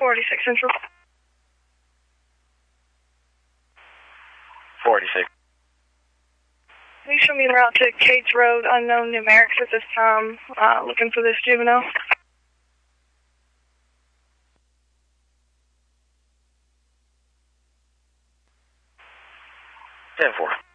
46 Central. 46. Please show me the route to Cates Road, unknown numerics at this time, looking for this juvenile. 10-4.